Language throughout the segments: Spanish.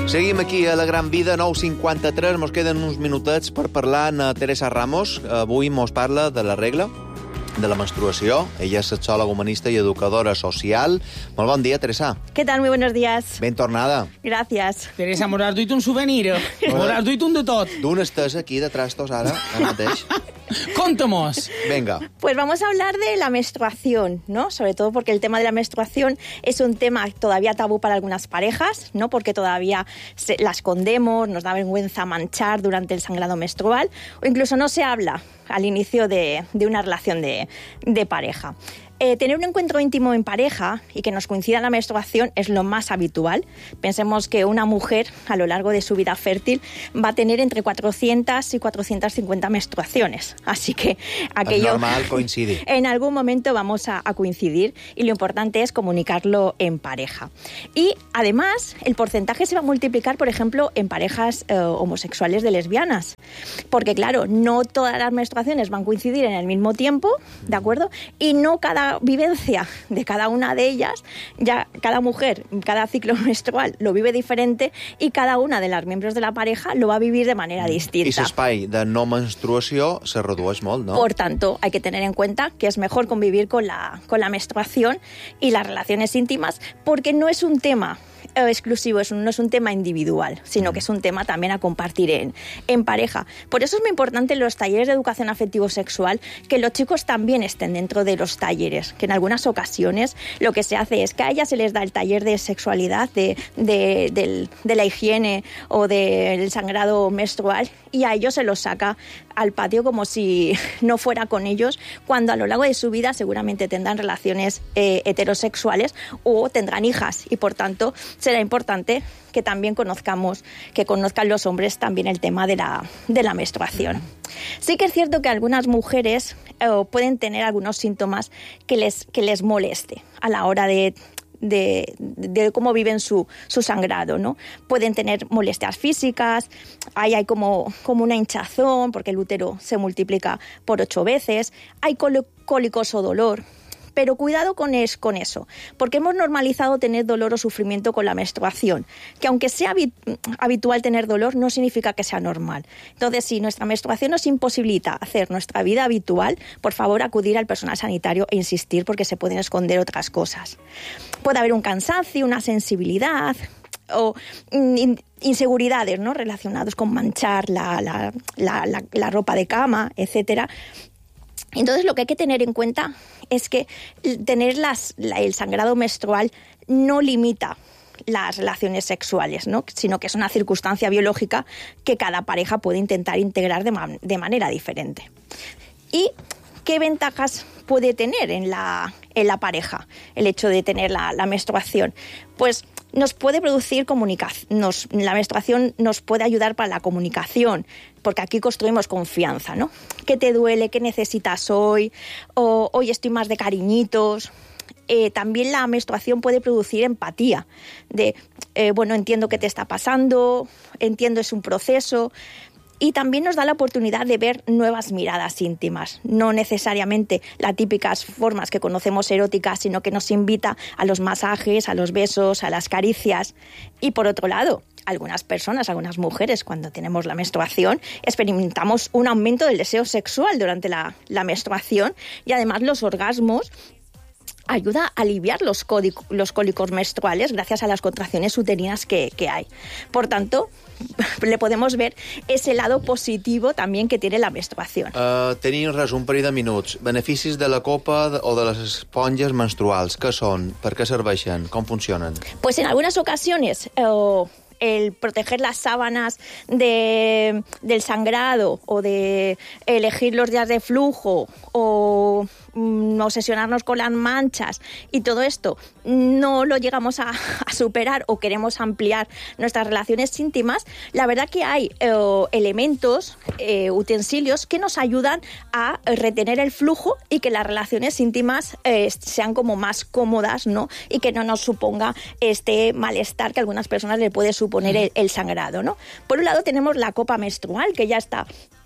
Seguim aquí a La Gran Vida, 9:53. Mos queden uns minutets per parlar amb Teresa Ramos. Avui mos parla de la regla, de la menstruació. Ella és sexòloga, humanista i educadora social. Molt bon dia, Teresa. ¿Qué tal? Muy buenos días. Ben tornada. Gracias. Teresa, m'hauràs duit un souvenir. M'hauràs duit un de tot. D'on estàs aquí de trastos ara, ara mateix? Conta-mos. Venga. Pues vamos a hablar de la menstruación, ¿no? Sobre todo porque el tema de la menstruación es un tema todavía tabú para algunas parejas, ¿no? Porque todavía la escondemos, nos da vergüenza manchar durante el sangrado menstrual, o incluso no se habla al inicio de una relación de pareja. Tener un encuentro íntimo en pareja y que nos coincida la menstruación es lo más habitual. Pensemos que una mujer a lo largo de su vida fértil va a tener entre 400 y 450 menstruaciones. Así que aquello... Es normal coincidir. En algún momento vamos a coincidir y lo importante es comunicarlo en pareja. Y además el porcentaje se va a multiplicar, por ejemplo, en parejas homosexuales de lesbianas. Porque claro, no todas las menstruaciones van a coincidir en el mismo tiempo, ¿de acuerdo? Y no cada vivencia de cada una de ellas, ya cada mujer, cada ciclo menstrual lo vive diferente y cada una de las miembros de la pareja lo va a vivir de manera distinta. I l'espai de no menstruació se redueix molt, ¿no? Por tanto, hay que tener en cuenta que es mejor convivir con la menstruación y las relaciones íntimas, porque no es un tema exclusivo, no es un tema individual, sino que es un tema también a compartir en pareja. Por eso es muy importante en los talleres de educación afectivo-sexual que los chicos también estén dentro de los talleres, que en algunas ocasiones lo que se hace es que a ellas se les da el taller de sexualidad, de la higiene o del sangrado menstrual, y a ellos se los saca al patio como si no fuera con ellos, cuando a lo largo de su vida seguramente tendrán relaciones heterosexuales o tendrán hijas, y por tanto será importante que también conozcan los hombres también el tema de la menstruación. Sí que es cierto que algunas mujeres pueden tener algunos síntomas que les moleste a la hora de cómo viven su sangrado, ¿no? Pueden tener molestias físicas, hay como una hinchazón porque el útero se multiplica por 8 veces, hay cólicos o dolor. Pero cuidado con eso, porque hemos normalizado tener dolor o sufrimiento con la menstruación, que aunque sea habitual tener dolor, no significa que sea normal. Entonces, si nuestra menstruación nos imposibilita hacer nuestra vida habitual, por favor, acudir al personal sanitario e insistir, porque se pueden esconder otras cosas. Puede haber un cansancio, una sensibilidad o inseguridades, ¿no?, relacionados con manchar la ropa de cama, etcétera. Entonces, lo que hay que tener en cuenta es que tener el sangrado menstrual no limita las relaciones sexuales, ¿no?, sino que es una circunstancia biológica que cada pareja puede intentar integrar de manera diferente. ¿Y qué ventajas puede tener en la pareja el hecho de tener la menstruación? Pues nos puede producir comunicación, la menstruación nos puede ayudar para la comunicación, porque aquí construimos confianza, ¿no? ¿Qué te duele? ¿Qué necesitas hoy? O hoy estoy más de cariñitos. También la menstruación puede producir empatía, entiendo qué te está pasando, entiendo es un proceso. Y también nos da la oportunidad de ver nuevas miradas íntimas, no necesariamente las típicas formas que conocemos eróticas, sino que nos invita a los masajes, a los besos, a las caricias. Y por otro lado, algunas personas, mujeres, cuando tenemos la menstruación, experimentamos un aumento del deseo sexual durante la menstruación, y además los orgasmos ayuda a aliviar los cólicos menstruales gracias a las contracciones uterinas que hay. Por tanto, le podemos ver ese lado positivo también que tiene la menstruación. Tenim res, un parell de minuts. Beneficis de la copa o de les esponges menstruals, què són? Per què serveixen? Com funcionen? Pues en algunas ocasiones el proteger las sábanas del sangrado, o de elegir los días de flujo, o obsesionarnos con las manchas, y todo esto no lo llegamos a superar o queremos ampliar nuestras relaciones íntimas, la verdad que hay elementos, utensilios que nos ayudan a retener el flujo y que las relaciones íntimas sean como más cómodas, ¿no?, y que no nos suponga este malestar que a algunas personas le puede suponer el sangrado, ¿no? Por un lado tenemos la copa menstrual, que ya está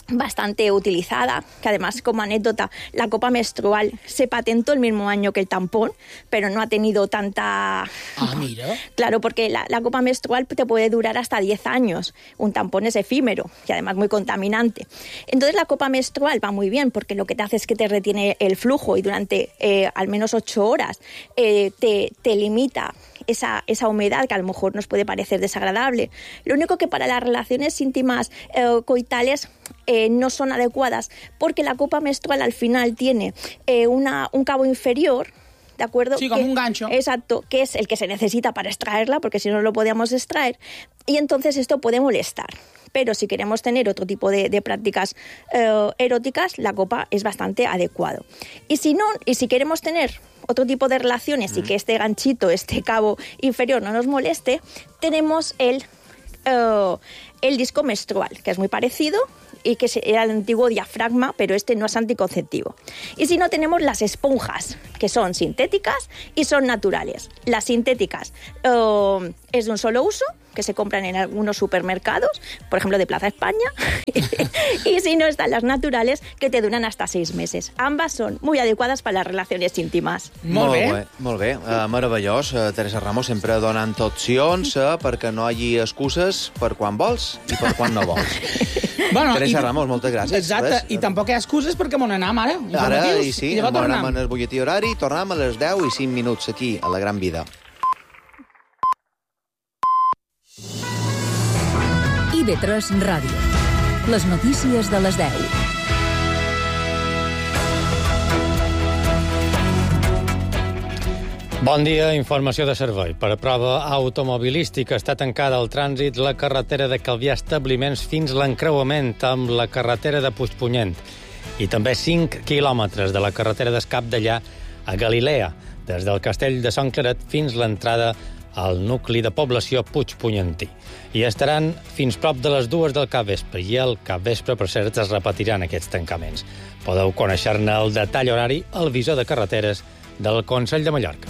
bastante utilizada, que además, como anécdota, la copa menstrual se patentó el mismo año que el tampón, pero no ha tenido tanta... Ah, mira. Claro, porque la copa menstrual te puede durar hasta 10 años. Un tampón es efímero y además muy contaminante. Entonces la copa menstrual va muy bien porque lo que te hace es que te retiene el flujo y durante al menos 8 horas te limita esa humedad que a lo mejor nos puede parecer desagradable. Lo único que para las relaciones íntimas coitales no son adecuadas porque la copa menstrual al final tiene un cabo inferior, ¿de acuerdo? Sí, como un gancho. Exacto, que es el que se necesita para extraerla, porque si no lo podíamos extraer, y entonces esto puede molestar. Pero si queremos tener otro tipo de prácticas eróticas, la copa es bastante adecuado. Y si queremos tener otro tipo de relaciones y que este ganchito, este cabo inferior no nos moleste, tenemos el disco menstrual, que es muy parecido y que era el antiguo diafragma, pero este no es anticonceptivo. Y si no, tenemos las esponjas, que son sintéticas y son naturales. Las sintéticas es de un solo uso, que se compran en algunos supermercados, por ejemplo de Plaza España, y si no, están las naturales, que te duran hasta 6 meses. Ambas son muy adecuadas para las relaciones íntimas. Molt bé. Molt bé. Meravellós. Teresa Ramos sempre donant opcions perquè no hi hagi excuses per quan vols i per quan no vols. Bueno, Teresa Ramos, moltes gràcies. Exacte, i tampoc hi ha excuses perquè m'on anem ara. Ara, Informatius, i sí, i llavors anem tornem. en el butlletí horari, tornem a les 10 i 5 minuts aquí, a la Gran Vida. IB3 Ràdio. Les notícies de les 10. Bon dia, informació de servei. Per prova automobilística està tancada al trànsit la carretera de Calvià Establiments fins l'encreuament amb la carretera de Puigpunyent i també 5 quilòmetres de la carretera d'Escap d'Allà a Galilea, des del castell de Sant Claret fins l'entrada al nucli de població Puigpunyentí. I estaran fins prop de les 2 del capvespre, i al capvespre, per cert, es repetiran aquests tancaments. Podeu conèixer-ne el detall horari al visor de carreteres del Consell de Mallorca.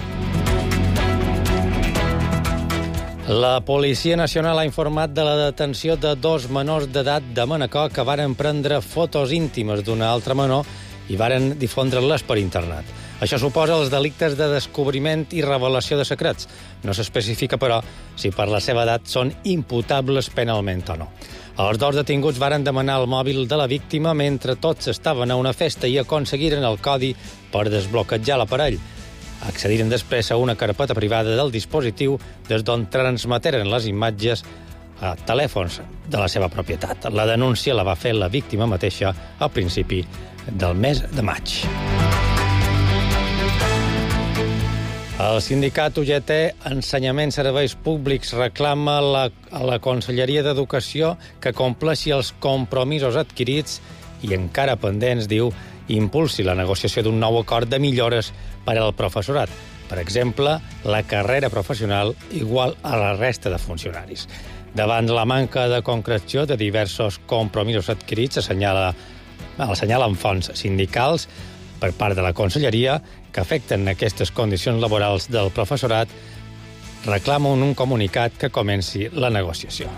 La Policia Nacional ha informat de la detenció de 2 menors d'edat de Manacor que varen prendre fotos íntimes d'una altra menor i varen difondre-les per internet. Això suposa els delictes de descobriment i revelació de secrets. No s'especifica, però, si per la seva edat són imputables penalment o no. Els 2 detinguts varen demanar el mòbil de la víctima mentre tots estaven a una festa i aconseguiren el codi per desbloquejar l'aparell. Accediren després a una carpeta privada del dispositiu des d'on transmeteren les imatges a telèfons de la seva propietat. La denúncia la va fer la víctima mateixa al principi del mes de maig. El sindicat UGT Ensenyament Serveis Públics reclama a la Conselleria d'Educació que compleixi els compromisos adquirits i encara pendents, diu, impulsi la negociació d'un nou acord de millores per al professorat. Per exemple, la carrera professional igual a la resta de funcionaris. Davant la manca de concreció de diversos compromisos adquirits, assenyalen fonts sindicals per part de la Conselleria que afecten aquestes condicions laborals del professorat, reclamen un comunicat que comenci la negociació.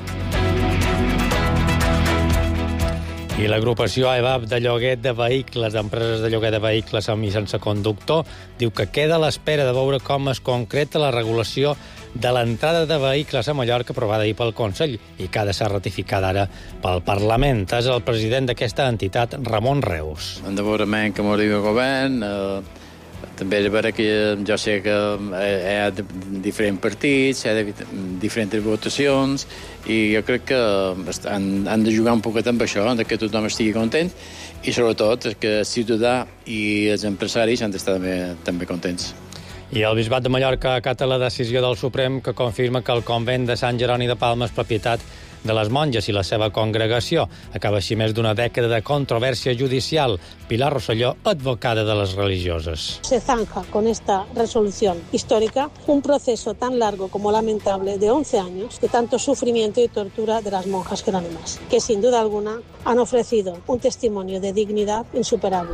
I l'agrupació EVAP de lloguer de vehicles, d'empreses de lloguer de vehicles amb i sense conductor, diu que queda a l'espera de veure com es concreta la regulació de l'entrada de vehicles a Mallorca aprovada ahir pel Consell i que ha de ser ratificada ara pel Parlament. És el president d'aquesta entitat, Ramon Reus. Hem de veure que m'arriba el govern, també és vera que jo sé que hi ha diferents partits, hi ha diferents votacions, i jo crec que han de jugar un poquet amb això, que tothom estigui content, i sobretot que el ciutadà i els empresaris han d'estar també contents. I el Bisbat de Mallorca acata la decisió del Suprem que confirma que el convent de Sant Jeroni de Palma és propietat de les monges i la seva congregació. Acaba així més d'una dècada de controvèrsia judicial. Pilar Rosselló, advocada de les religioses. Se zanja con esta resolución histórica un proceso tan largo como lamentable de 11 años de tanto sufrimiento y tortura de las monjas jerónimas, que sin duda alguna han ofrecido un testimonio de dignidad insuperable.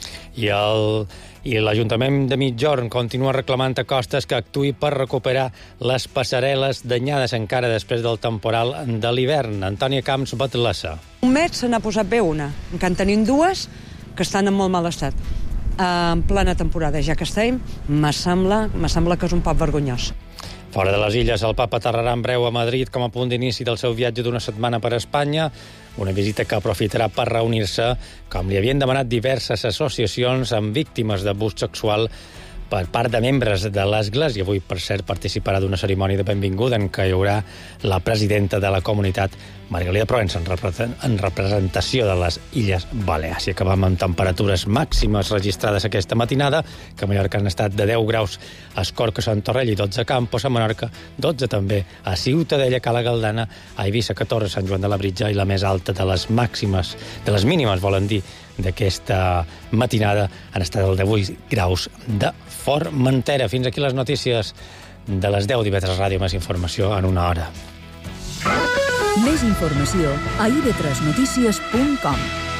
I l'Ajuntament de Migjorn continua reclamant a Costes que actuï per recuperar les passarel·les danyades encara després del temporal de l'hivern. Antònia Camps, Batlessa. Un mes se n'ha posat bé una. Encara en tenim dues que estan en molt mal estat. En plena temporada, ja que estem, me sembla que és un poc vergonyós. Fora de les illes, el papa aterrarà en breu a Madrid com a punt d'inici del seu viatge d'una setmana per Espanya, una visita que aprofitarà per reunir-se, com li havien demanat diverses associacions amb víctimes d'abús sexual per part de membres de l'Església. Avui, per cert, participarà d'una cerimònia de benvinguda en què hi haurà la presidenta de la comunitat, Margalida Provença, en representació de les Illes Balears. I acabam amb temperatures màximes registrades aquesta matinada, que a Mallorca han estat de 10 graus a Escorca, Sant Torrell i 12 a Campos, a Menorca 12 també a Ciutadella, Cala Galdana, a Eivissa 14, Sant Joan de la Britja, i la més alta de les màximes, de les mínimes, volen dir, d'aquesta matinada han estat el de 8 graus de Formentera. Fins aquí les notícies de les 10 d'IV3 Ràdio. Més informació en una hora. Més informació a ib3notícies.com.